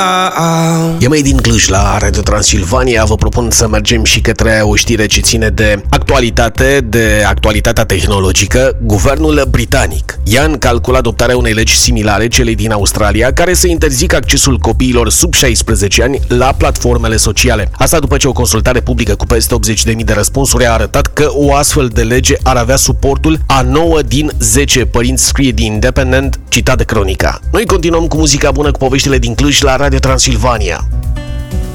E mai din Cluj la Radio Transilvania. Vă propun să mergem și către o știre ce ține de actualitatea tehnologică. Guvernul britanic ia în calcul adoptarea unei legi similare celei din Australia, care să interzică accesul copiilor sub 16 ani la platformele sociale. Asta după ce o consultare publică cu peste 80.000 de răspunsuri a arătat că o astfel de lege ar avea suportul a 9 din 10 părinți, scrie The Independent, citat de Cronica. Noi continuăm cu muzica bună, cu poveștile din Cluj la Radio Transilvania.